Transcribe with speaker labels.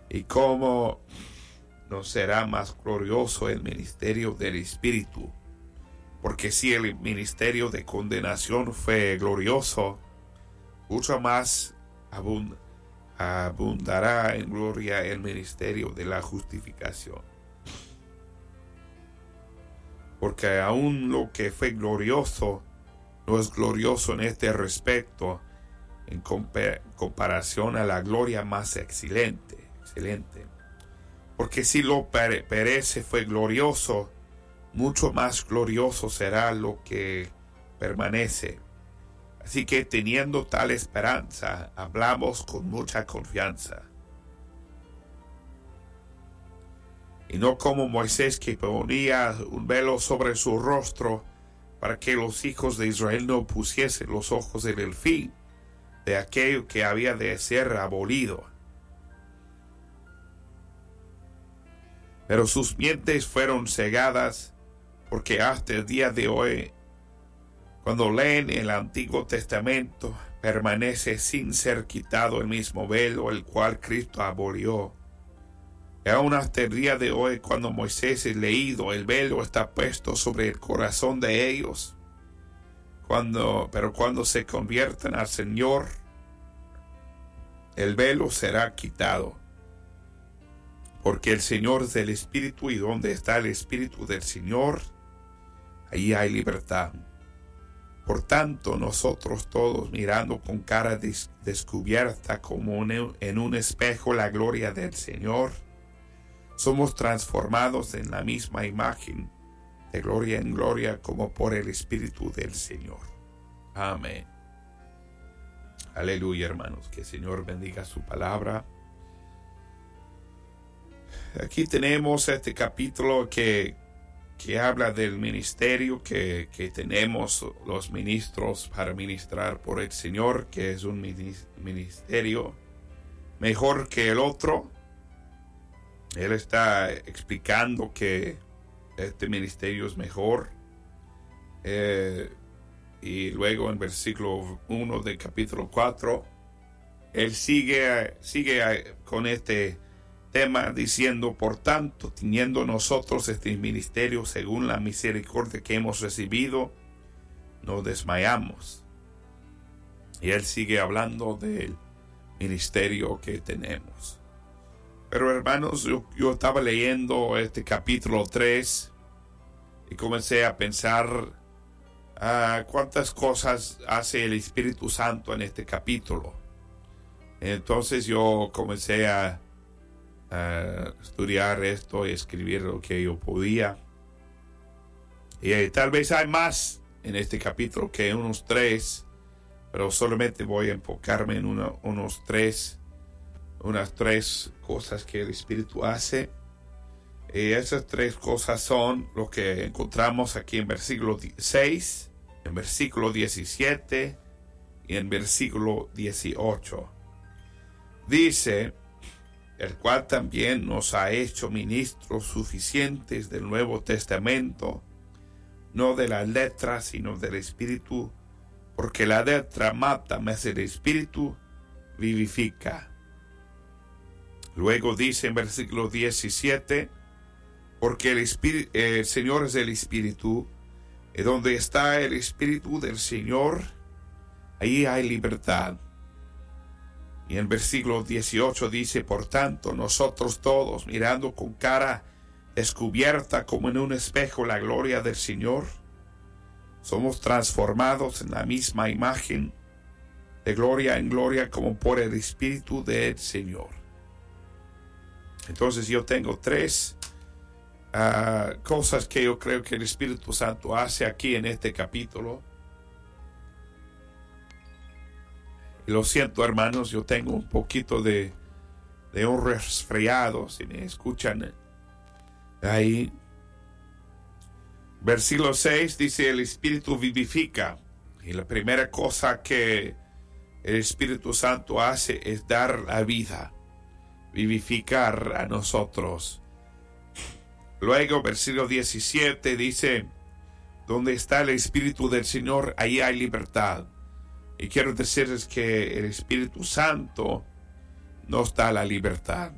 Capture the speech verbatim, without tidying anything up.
Speaker 1: y cómo no será más glorioso el ministerio del Espíritu. Porque si el ministerio de condenación fue glorioso, mucho más abund- abundará en gloria el ministerio de la justificación. Porque aún lo que fue glorioso no es glorioso en este respecto en compa- comparación a la gloria más excelente. excelente. Porque si lo pere- perece fue glorioso, mucho más glorioso será lo que permanece. Así que teniendo tal esperanza, hablamos con mucha confianza. Y no como Moisés, que ponía un velo sobre su rostro para que los hijos de Israel no pusiesen los ojos en el fin de aquello que había de ser abolido. Pero sus mentes fueron cegadas, porque hasta el día de hoy, cuando leen el Antiguo Testamento, permanece sin ser quitado el mismo velo el cual Cristo abolió. Y aún hasta el día de hoy, cuando Moisés es leído, el velo está puesto sobre el corazón de ellos. Cuando, pero cuando se conviertan al Señor, el velo será quitado. Porque el Señor es el Espíritu, y donde está el Espíritu del Señor, ahí hay libertad. Por tanto, nosotros todos, mirando con cara des- descubierta como un, en un espejo la gloria del Señor, somos transformados en la misma imagen, de gloria en gloria, como por el Espíritu del Señor. Amén. Aleluya, hermanos. Que el Señor bendiga su palabra. Aquí tenemos este capítulo que, que habla del ministerio que, que tenemos los ministros para ministrar por el Señor, que es un ministerio mejor que el otro. Él está explicando que este ministerio es mejor. Eh, y luego en versículo uno del capítulo cuatro, él sigue, sigue con este tema diciendo: por tanto, teniendo nosotros este ministerio según la misericordia que hemos recibido, no desmayamos. Y él sigue hablando del ministerio que tenemos. Pero hermanos, yo, yo estaba leyendo este capítulo tres y comencé a pensar uh, cuántas cosas hace el Espíritu Santo en este capítulo. Entonces yo comencé a, a estudiar esto y escribir lo que yo podía. Y eh, tal vez hay más en este capítulo que unos tres, pero solamente voy a enfocarme en uno, unos tres unas tres cosas que el Espíritu hace. Y esas tres cosas son lo que encontramos aquí en versículo seis, en versículo diecisiete y en versículo dieciocho. Dice: el cual también nos ha hecho ministros suficientes del Nuevo Testamento, no de la letra, sino del Espíritu, porque la letra mata, mas el Espíritu vivifica. Luego dice en versículo diecisiete: porque el, Espíritu, el Señor es el Espíritu, y donde está el Espíritu del Señor, ahí hay libertad. Y en versículo dieciocho dice: por tanto, nosotros todos, mirando con cara descubierta como en un espejo la gloria del Señor, somos transformados en la misma imagen, de gloria en gloria, como por el Espíritu del Señor. Entonces yo tengo tres uh, cosas que yo creo que el Espíritu Santo hace aquí en este capítulo. Y lo siento, hermanos, yo tengo un poquito de, de un resfriado, si me escuchan ahí. Versículo seis dice: el Espíritu vivifica. Y la primera cosa que el Espíritu Santo hace es dar la vida, vivificar a nosotros. Luego, versículo diecisiete dice: donde está el Espíritu del Señor, ahí hay libertad. Y quiero decirles que el Espíritu Santo nos da la libertad.